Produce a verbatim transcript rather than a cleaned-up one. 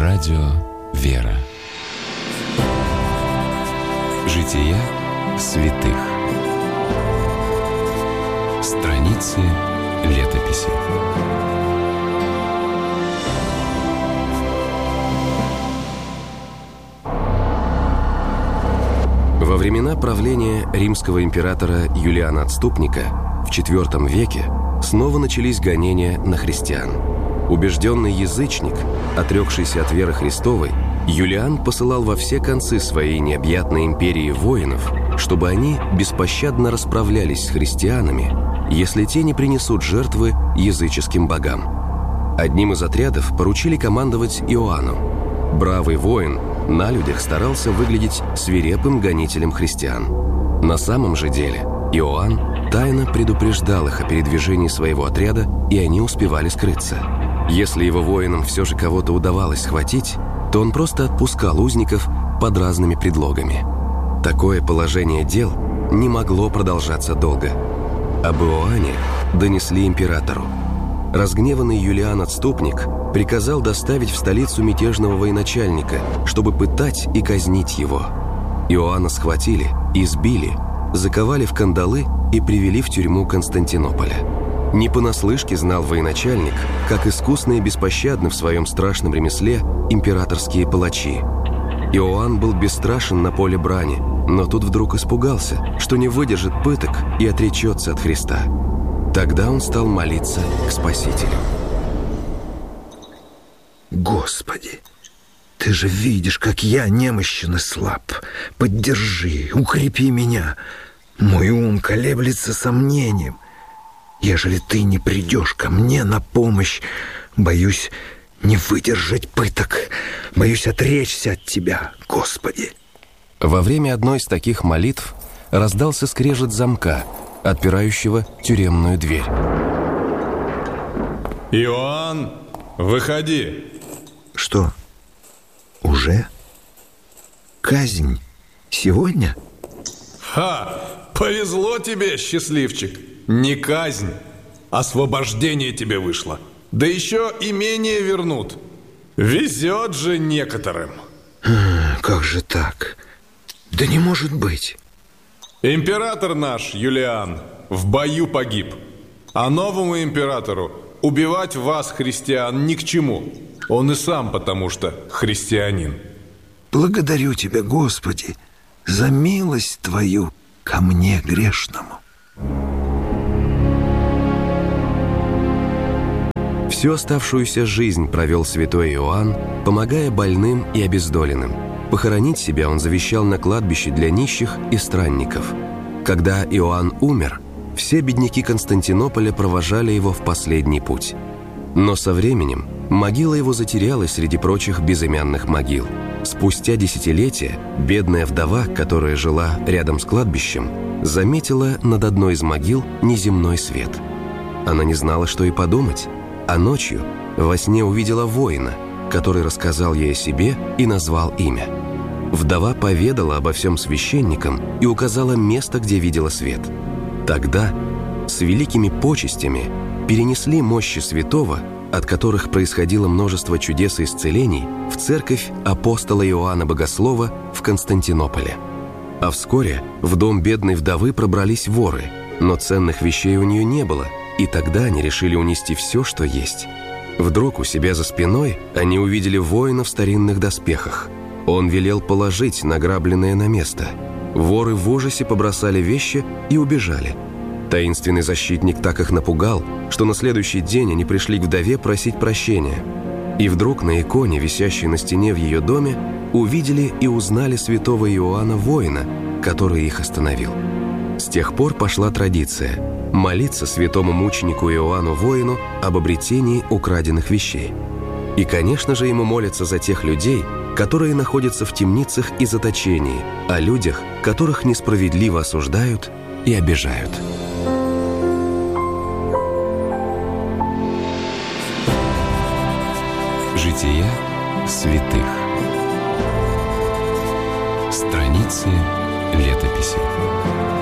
Радио «Вера». Жития святых. Страницы летописи. Во времена правления римского императора Юлиана Отступника в четвёртом веке снова начались гонения на христиан. Убежденный язычник, отрекшийся от веры Христовой, Юлиан посылал во все концы своей необъятной империи воинов, чтобы они беспощадно расправлялись с христианами, если те не принесут жертвы языческим богам. Одним из отрядов поручили командовать Иоанну. Бравый воин на людях старался выглядеть свирепым гонителем христиан. На самом же деле Иоанн тайно предупреждал их о передвижении своего отряда, и они успевали скрыться. Если его воинам все же кого-то удавалось схватить, то он просто отпускал узников под разными предлогами. Такое положение дел не могло продолжаться долго. Об Иоанне донесли императору. Разгневанный Юлиан Отступник приказал доставить в столицу мятежного военачальника, чтобы пытать и казнить его. Иоанна схватили, избили, заковали в кандалы и привели в тюрьму Константинополя. Не понаслышке знал военачальник, как искусны и беспощадны в своем страшном ремесле императорские палачи. Иоанн был бесстрашен на поле брани, но тут вдруг испугался, что не выдержит пыток и отречется от Христа. Тогда он стал молиться к Спасителю. Господи, Ты же видишь, как я немощен и слаб. Поддержи, укрепи меня. Мой ум колеблется сомнением. Ежели Ты не придешь ко мне на помощь, боюсь не выдержать пыток, боюсь отречься от Тебя, Господи. Во время одной из таких молитв раздался скрежет замка, отпирающего тюремную дверь. Иоанн, выходи. Что? Уже? Казнь сегодня? Ха! Повезло тебе, счастливчик. Не казнь, освобождение тебе вышло. Да еще имение вернут. Везет же некоторым. Как же так? Да не может быть. Император наш, Юлиан, в бою погиб. А новому императору убивать вас, христиан, ни к чему. Он и сам потому что христианин. Благодарю Тебя, Господи, за милость Твою ко мне, грешному. Всю оставшуюся жизнь провел святой Иоанн, помогая больным и обездоленным. Похоронить себя он завещал на кладбище для нищих и странников. Когда Иоанн умер, все бедняки Константинополя провожали его в последний путь. Но со временем могила его затерялась среди прочих безымянных могил. Спустя десятилетия бедная вдова, которая жила рядом с кладбищем, заметила над одной из могил неземной свет. Она не знала, что и подумать, а ночью во сне увидела воина, который рассказал ей о себе и назвал имя. Вдова поведала обо всем священникам и указала место, где видела свет. Тогда с великими почестями перенесли мощи святого, от которых происходило множество чудес и исцелений, в церковь апостола Иоанна Богослова в Константинополе. А вскоре в дом бедной вдовы пробрались воры, но ценных вещей у нее не было, и тогда они решили унести все, что есть. Вдруг у себя за спиной они увидели воина в старинных доспехах. Он велел положить награбленное на место. Воры в ужасе побросали вещи и убежали. Таинственный защитник так их напугал, что на следующий день они пришли к вдове просить прощения. И вдруг на иконе, висящей на стене в ее доме, увидели и узнали святого Иоанна воина, который их остановил. С тех пор пошла традиция молиться святому мученику Иоанну воину об обретении украденных вещей. И, конечно же, ему молятся за тех людей, которые находятся в темницах и заточении, о людях, которых несправедливо осуждают и обижают. Жития святых. Страницы летописи.